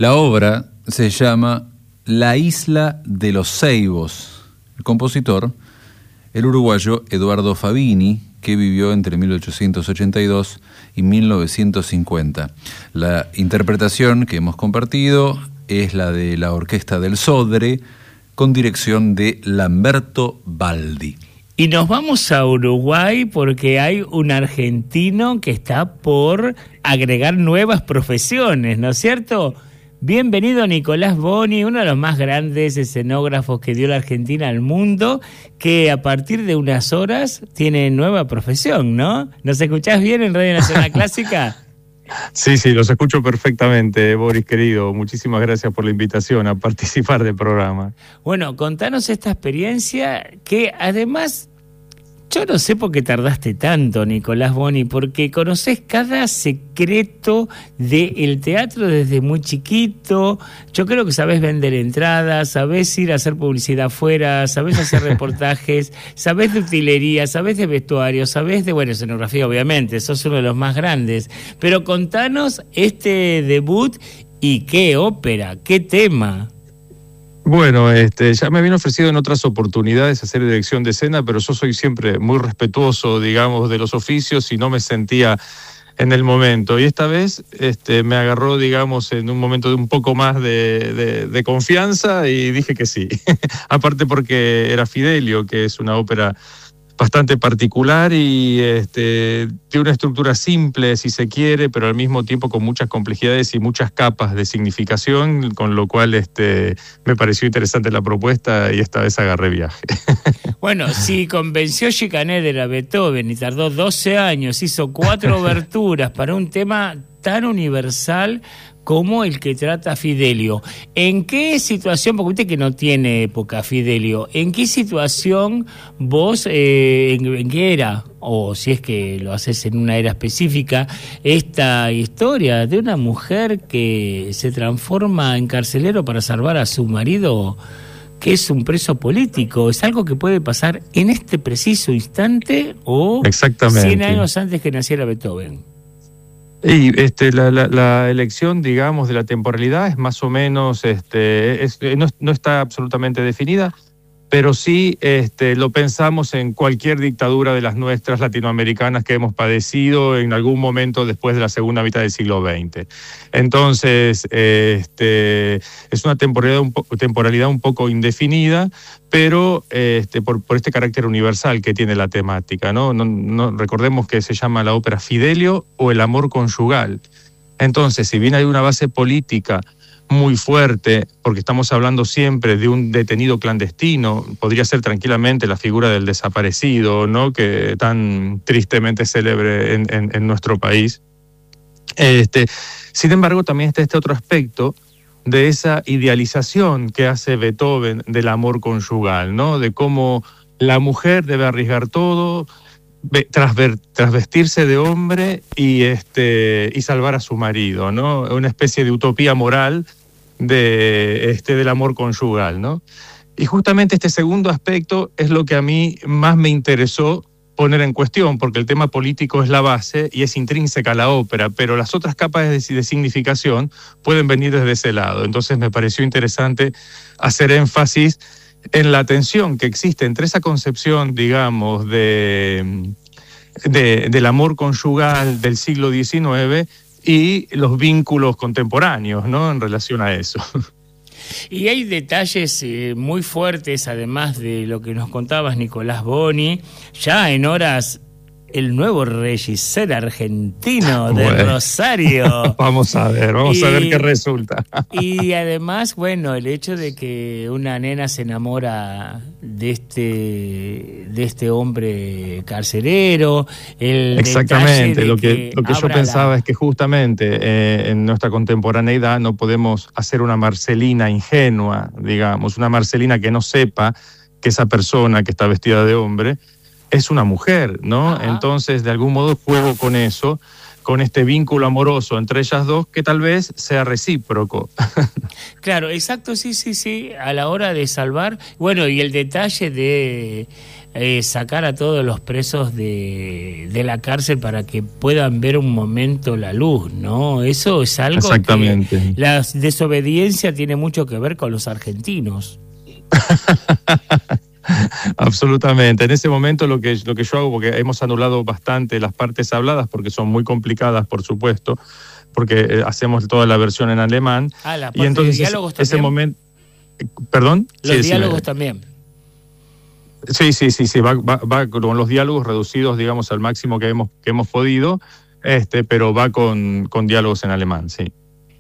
La obra se llama La isla de los ceibos. El compositor, el uruguayo Eduardo Fabini, que vivió entre 1882 y 1950. La interpretación que hemos compartido es la de la Orquesta del Sodre, con dirección de Lamberto Baldi. Y nos vamos a Uruguay porque hay un argentino que está por agregar nuevas profesiones, ¿no es cierto? Bienvenido Nicolás Boni, uno de los más grandes escenógrafos que dio la Argentina al mundo, que a partir de unas horas tiene nueva profesión, ¿no? ¿Nos escuchás bien en Radio Nacional Clásica? Sí, los escucho perfectamente, Boris, querido. Muchísimas gracias por la invitación a participar del programa. Bueno, contanos esta experiencia que además... Yo no sé por qué tardaste tanto, Nicolás Boni, porque conocés cada secreto del teatro desde muy chiquito. Yo creo que sabés vender entradas, sabés ir a hacer publicidad afuera, sabés hacer reportajes, sabés de utilería, sabés de vestuario, sabés de, escenografía, obviamente, sos uno de los más grandes. Pero contanos este debut y qué ópera, qué tema. Bueno, ya me habían ofrecido en otras oportunidades hacer dirección de escena, pero yo soy siempre muy respetuoso, digamos, de los oficios y no me sentía en el momento. Y esta vez me agarró, digamos, en un momento de un poco más de confianza y dije que sí. Aparte porque era Fidelio, que es una ópera bastante particular y de una estructura simple, si se quiere, pero al mismo tiempo con muchas complejidades y muchas capas de significación, con lo cual me pareció interesante la propuesta y esta vez agarré viaje. Bueno, si convenció Schikaneder a Beethoven y tardó 12 años, hizo 4 oberturas para un tema tan universal como el que trata Fidelio. ¿En qué situación, porque usted que no tiene época, Fidelio, en qué situación vos, en qué era, o si es que lo haces en una era específica, esta historia de una mujer que se transforma en carcelero para salvar a su marido, que es un preso político? ¿Es algo que puede pasar en este preciso instante o 100 años antes que naciera Beethoven? Y la elección, digamos, de la temporalidad es más o menos, no está absolutamente definida, pero sí lo pensamos en cualquier dictadura de las nuestras latinoamericanas que hemos padecido en algún momento después de la segunda mitad del siglo XX. Entonces, es una temporalidad un poco indefinida, pero por este carácter universal que tiene la temática, ¿no? No recordemos que se llama la ópera Fidelio o el amor conyugal. Entonces, si bien hay una base política muy fuerte, porque estamos hablando siempre de un detenido clandestino, podría ser tranquilamente la figura del desaparecido, ¿no?, que tan tristemente célebre en nuestro país. Sin embargo, también está este otro aspecto de esa idealización que hace Beethoven del amor conyugal, ¿no?, de cómo la mujer debe arriesgar todo, trasvestirse de hombre y salvar a su marido, ¿no?, una especie de utopía moral del amor conyugal, ¿no? Y justamente este segundo aspecto es lo que a mí más me interesó poner en cuestión, porque el tema político es la base y es intrínseca a la ópera, pero las otras capas de significación pueden venir desde ese lado. Entonces me pareció interesante hacer énfasis en la tensión que existe entre esa concepción, digamos, del amor conyugal del siglo XIX y los vínculos contemporáneos, ¿no?, en relación a eso. Y hay detalles muy fuertes, además de lo que nos contabas, Nicolás Boni, ya en horas el nuevo regisseur argentino de Rosario. Vamos a ver qué resulta. Y además, el hecho de que una nena se enamora de este hombre carcelero. Exactamente, lo que yo pensaba es que justamente en nuestra contemporaneidad no podemos hacer una Marcelina ingenua, digamos, una Marcelina que no sepa que esa persona que está vestida de hombre es una mujer, ¿no? Ajá. Entonces, de algún modo juego con eso, con este vínculo amoroso entre ellas dos, que tal vez sea recíproco. Claro, exacto, sí, a la hora de salvar. Bueno, y el detalle sacar a todos los presos de la cárcel para que puedan ver un momento la luz, ¿no? Eso es algo que la desobediencia tiene mucho que ver con los argentinos. Absolutamente. En ese momento lo que yo hago, porque hemos anulado bastante las partes habladas, porque son muy complicadas, por supuesto, porque hacemos toda la versión en alemán. Y entonces diálogos ese momento... ¿Perdón? Los diálogos también. Sí, va con los diálogos reducidos, digamos, al máximo que hemos podido, pero va con diálogos en alemán, sí.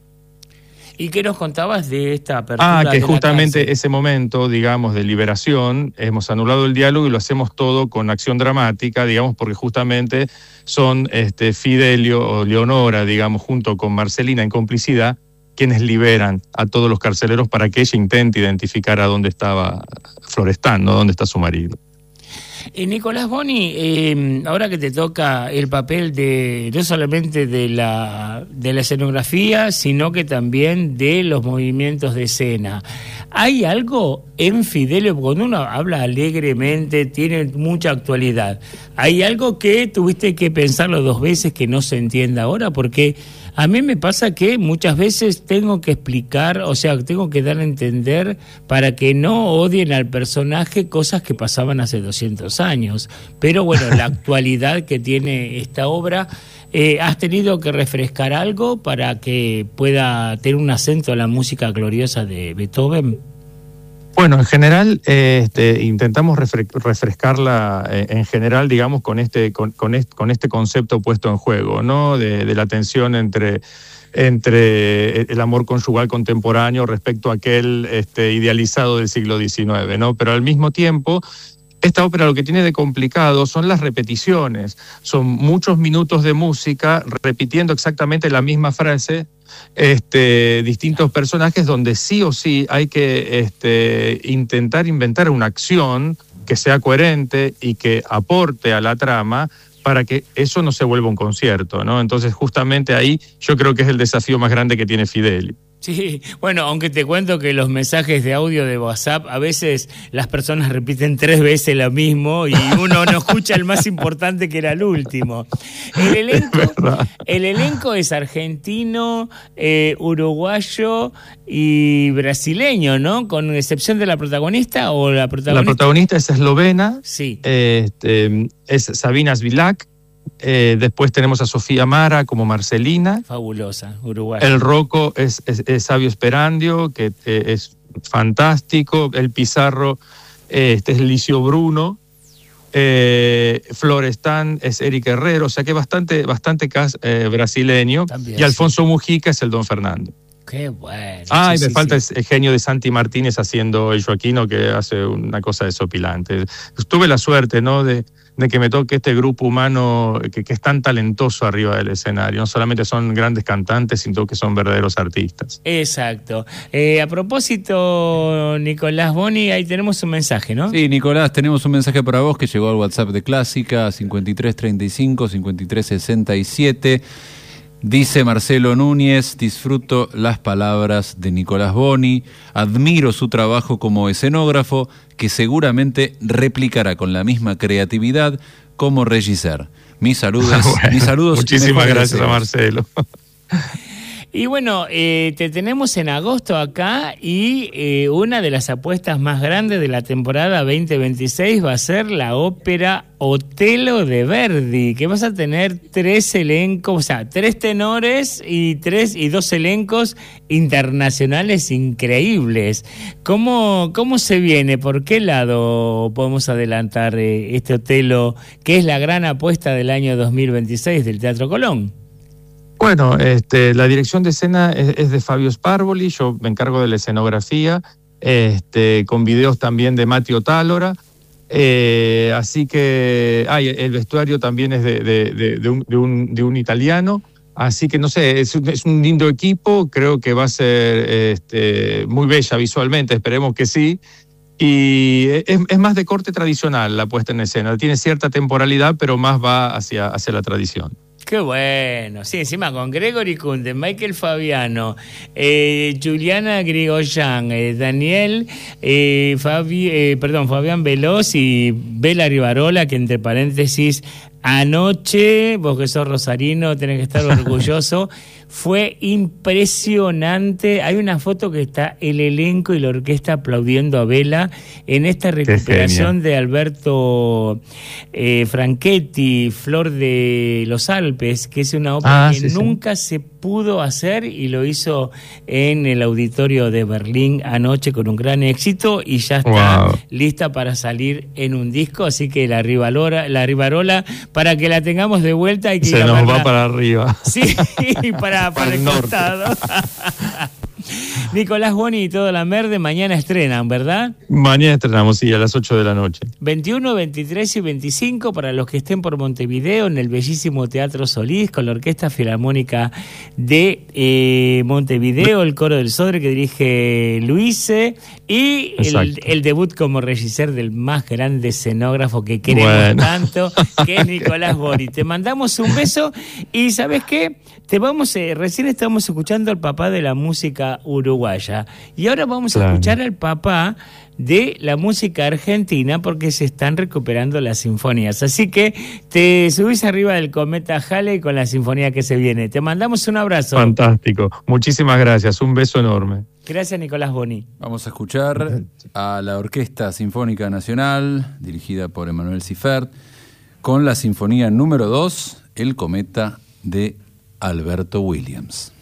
¿Y qué nos contabas de esta apertura? Que justamente ese momento, digamos, de liberación, hemos anulado el diálogo y lo hacemos todo con acción dramática, digamos, porque justamente son Fidelio o Leonora, digamos, junto con Marcelina en complicidad, quienes liberan a todos los carceleros para que ella intente identificar a dónde estaba Florestan, ¿no? Dónde está su marido. Nicolás Boni, ahora que te toca el papel de no solamente de la escenografía, sino que también de los movimientos de escena, ¿hay algo en Fidelio, cuando uno habla alegremente, tiene mucha actualidad, hay algo que tuviste que pensarlo 2 veces que no se entienda ahora? Porque a mí me pasa que muchas veces tengo que explicar, o sea, tengo que dar a entender para que no odien al personaje cosas que pasaban hace 200 años. Pero bueno, la actualidad que tiene esta obra, ¿has tenido que refrescar algo para que pueda tener un acento a la música gloriosa de Beethoven? Bueno, en general intentamos refrescarla en general, digamos, con este concepto puesto en juego, ¿no? De la tensión entre el amor conyugal contemporáneo respecto a aquel idealizado del siglo XIX, ¿no? Pero al mismo tiempo, esta ópera lo que tiene de complicado son las repeticiones, son muchos minutos de música repitiendo exactamente la misma frase, distintos personajes donde sí o sí hay que intentar inventar una acción que sea coherente y que aporte a la trama para que eso no se vuelva un concierto, ¿no? Entonces justamente ahí yo creo que es el desafío más grande que tiene Fidelio. Sí, bueno, aunque te cuento que los mensajes de audio de WhatsApp, a veces las personas repiten 3 veces lo mismo y uno no escucha el más importante que era el último. El elenco es argentino, uruguayo y brasileño, ¿no? Con excepción de la protagonista o la protagonista. La protagonista es eslovena, sí. Es Sabina Svilak. Después tenemos a Sofía Mara como Marcelina. Fabulosa, uruguaya. El Rocco es Sabio Sperandio, que es fantástico. El Pizarro es Licio Bruno. Florestan es Eric Herrero, o sea que bastante brasileño. También, y Alfonso Mujica es el Don Fernando. Qué bueno. Y me falta el genio de Santi Martínez haciendo el Joaquino, que hace una cosa desopilante. Tuve la suerte, ¿no?, de que me toque este grupo humano que es tan talentoso arriba del escenario. No solamente son grandes cantantes, sino que son verdaderos artistas. Exacto. A propósito, Nicolás Boni, ahí tenemos un mensaje, ¿no? Sí, Nicolás, tenemos un mensaje para vos que llegó al WhatsApp de Clásica, 5335-5367. Dice Marcelo Núñez: disfruto las palabras de Nicolás Boni, admiro su trabajo como escenógrafo, que seguramente replicará con la misma creatividad como regisseur. Mis saludos. Muchísimas gracias a Marcelo. Y bueno, te tenemos en agosto acá y una de las apuestas más grandes de la temporada 2026 va a ser la ópera Otello de Verdi, que vas a tener 3 elencos, o sea, 3 tenores y 2 elencos internacionales increíbles. ¿Cómo se viene? ¿Por qué lado podemos adelantar este Otello, que es la gran apuesta del año 2026 del Teatro Colón? Bueno, la dirección de escena es de Fabio Sparvoli, yo me encargo de la escenografía, con videos también de Matteo Tálora, así que el vestuario también es de un italiano, así que no sé, es un lindo equipo, creo que va a ser muy bella visualmente, esperemos que sí, y es más de corte tradicional la puesta en escena, tiene cierta temporalidad, pero más va hacia la tradición. Qué bueno, sí, encima con Gregory Kunde, Michael Fabiano, Juliana Grigoyan, Daniel, Fabián Veloz y Bela Rivarola, que entre paréntesis, anoche, vos que sos rosarino, tenés que estar orgulloso, fue impresionante. Hay una foto que está el elenco y la orquesta aplaudiendo a Bela en esta recuperación de Alberto Franchetti, Flor de los Alpes, que es una ópera que nunca se pudo hacer y lo hizo en el auditorio de Berlín anoche con un gran éxito y ya está lista para salir en un disco, así que la Rivarola, para que la tengamos de vuelta hay que se nos va para arriba. Sí, para el costado. Nicolás Boni y todo la Merde mañana estrenan, ¿verdad? Mañana estrenamos, sí, a las 8 de la noche. 21, 23 y 25 para los que estén por Montevideo en el bellísimo Teatro Solís con la Orquesta Filarmónica de Montevideo, el Coro del Sodre que dirige Luise y el debut como regisseur del más grande escenógrafo que queremos tanto, que es Nicolás Boni. Te mandamos un beso y ¿sabes qué? Recién estamos escuchando al papá de la música uruguaya y ahora vamos a escuchar al papá de la música argentina porque se están recuperando las sinfonías. Así que te subís arriba del cometa Halley con la sinfonía que se viene. Te mandamos un abrazo. Fantástico. Muchísimas gracias. Un beso enorme. Gracias, Nicolás Boni. Vamos a escuchar a la Orquesta Sinfónica Nacional, dirigida por Emanuel Sifert, con la sinfonía número 2, El cometa de Alberto Williams.